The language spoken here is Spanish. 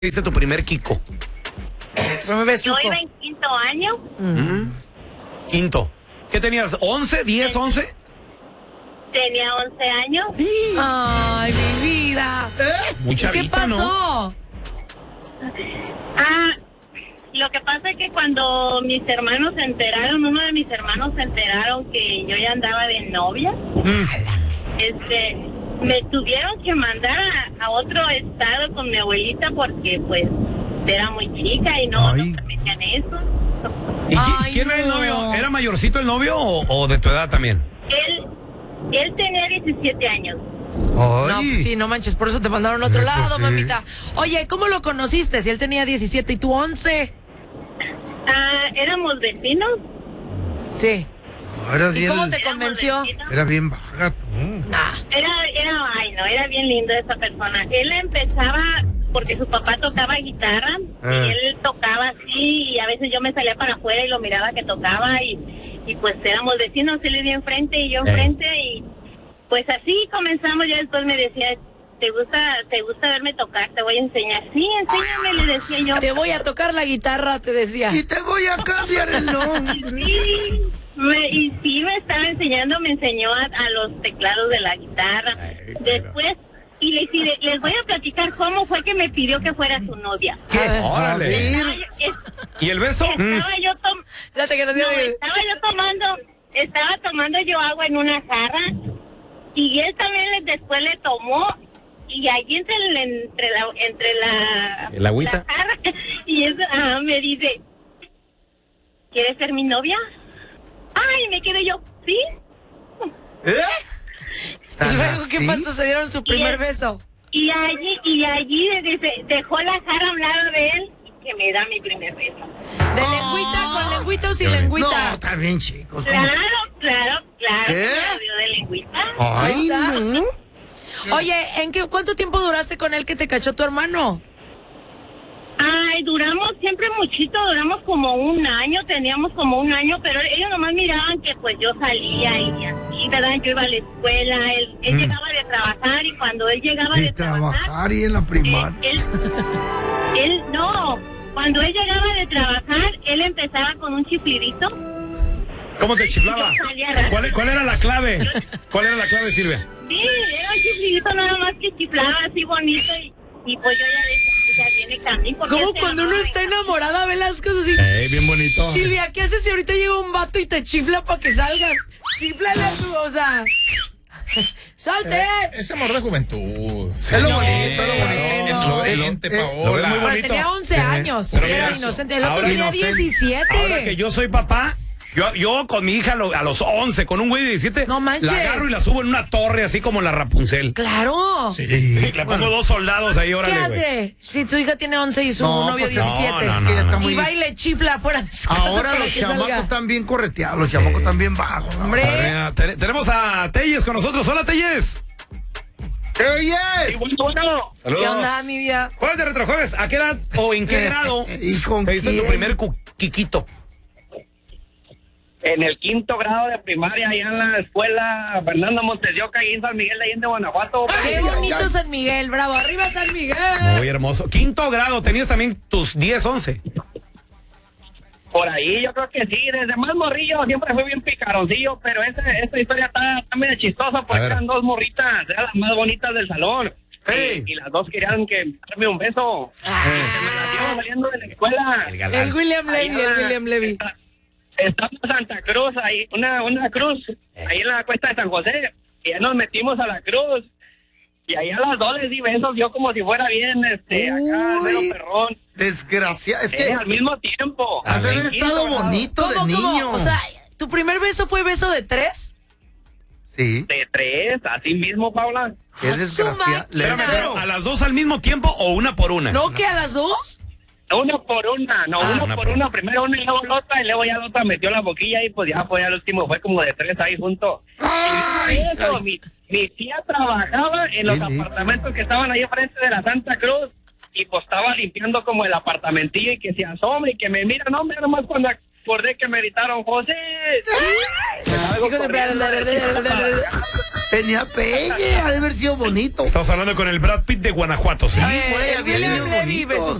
¿Hiciste tu primer Kiko? Yo iba en quinto año. Quinto. ¿Qué tenías? ¿11? ¿10, 11? Tenía 11 años. Ay, mi vida. Muy ¿Qué chavita, ¿no? pasó? Lo que pasa es que cuando mis hermanos se enteraron, uno de mis hermanos se enteraron que yo ya andaba de novia, me tuvieron que mandar a otro estado con mi abuelita porque pues era muy chica y no permitían eso. ¿Y Ay, quién era el no. novio? ¿Era mayorcito el novio o de tu edad también? Él tenía 17 años. No, pues sí, no manches, por eso te mandaron a otro lado, sí. mamita. Oye, ¿cómo lo conociste? Si él tenía 17 y tú 11. Éramos vecinos. Sí. Era ¿Y bien, cómo te convenció? era bien vaga. Nah. Era bien lindo esa persona. Él empezaba porque su papá tocaba guitarra y él tocaba así y a veces yo me salía para afuera y lo miraba que tocaba y pues éramos vecinos, él vivía enfrente y yo enfrente y pues así comenzamos. Ya después me decía, ¿te gusta verme tocar? Te voy a enseñar. Sí, enséñame, le decía yo. Te voy a tocar la guitarra, te decía. Y te voy a cambiar el nombre. Sí, me estaba enseñando, me enseñó a los teclados de la guitarra. Después, les voy a platicar cómo fue que me pidió que fuera su novia. A ver. ¡Órale! ¿Y el beso? Fíjate que no tiene- Estaba tomando yo agua en una jarra y él también después le tomó y allí entre la ¿El agüita? la jarra y eso me dice, ¿quieres ser mi novia? Ay, me quedé yo, ¿sí? ¿Y luego qué pasó? ¿Se dieron su primer beso? Y allí dejó la jarra a un lado de él y que me da mi primer beso. ¿De lengüita, con lengüita o sin lengüita? No, también, chicos. Claro. ¿Qué? Me dio de lengüita. Ahí Ay, está. no. Oye, ¿cuánto tiempo duraste con él que te cachó tu hermano? Ay, duramos siempre muchito, duramos como un año, teníamos como un año, pero ellos nomás miraban que pues yo salía y así, ¿verdad? Yo iba a la escuela, él llegaba de trabajar y cuando él llegaba de trabajar y en la primaria. Cuando él llegaba de trabajar, él empezaba con un chiflidito. ¿Cómo te chiflaba? Yo salía, ¿Cuál era la clave? ¿Cuál era la clave, Silvia? Sí, era un chiflidito nada más que chiflaba así bonito y pues yo ya decía, ya viene Cami. Como cuando uno está enamorada, ve las cosas así. Bien bonito. Silvia, ¿qué haces si ahorita llega un vato y te chifla para que salgas? Chiflale a tu, o sea... ¡Salte! Ese amor de juventud. Es lo bonito, es lo bonito. Inocente, Lo ves muy Paola. bonito. Pero tenía 11 años, Pero sí, era mira, inocente. El otro ahora tenía inocente. 17. Ahora que yo soy papá, yo con mi hija a los 11, con un güey de 17, No manches. la agarro y la subo en una torre así como la Rapunzel. ¡Claro! Sí. Le pongo 2 soldados ahí, ¿Qué órale, güey. hace si tu hija tiene 11 y su No, novio pues, 17? no, Es que ya está muy... Y va y le chifla afuera de su casa Ahora para los que chamacos salga. están bien correteados, los chamacos están bien bajos. ¿no? Hombre. A ver, mira, tenemos a Telles con nosotros. Hola, Telles. ¡Ey, Saludos. ¿Qué onda, mi vida? Jueves de Retrojueves, ¿a qué edad o en qué grado ¿Y con te diste tu quién? primer Kikito? En el 5º grado de primaria, allá en la escuela Fernando Montes de Oca, ahí en San Miguel de Allende, Guanajuato. ¡Qué bonito San Miguel! ¡Bravo! ¡Arriba San Miguel! Muy hermoso. 5º grado, tenías también tus 10, 11. Por ahí, yo creo que sí, desde más morrillo, siempre fui bien picaroncillo, pero esta historia está medio chistosa A porque ver. eran 2 morritas, eran las más bonitas del salón. Hey. Y las 2 querían darme un beso. Se me las llevo saliendo de la escuela. El galán. El William Ahí Levy, el William Levy. Está en Santa Cruz, ahí, una cruz, ahí en la cuesta de San José, y ya nos metimos a la cruz, y ahí a las 2 les di besos, yo como si fuera bien, acá, mero Uy, perrón, desgraciado. Es que al mismo tiempo. has de haber Tranquilo, estado ¿verdad? bonito de niño. O sea, ¿tu primer beso fue beso de 3? Sí, De 3, así mismo, Paula. qué ¡A su desgracia. máquina! Espérame, pero ¿a las 2 al mismo tiempo o una por una? ¿No que a las 2? Una por una, una por una, primero una y luego la otra, y luego ya la otra metió la boquilla y pues ya fue al último, fue como de 3 ahí juntos. Ay, Eso, mi tía trabajaba en los Sí, sí. apartamentos que estaban ahí frente de la Santa Cruz y pues estaba limpiando como el apartamentillo y que se asoma y que me mira, no, mira nomás cuando acordé que me gritaron, José. Me salgo corriendo. Tenía pegue, ha de haber sido bonito. Estamos hablando con el Brad Pitt de Guanajuato, ¿sí? güey, había William niños Levy bonitos.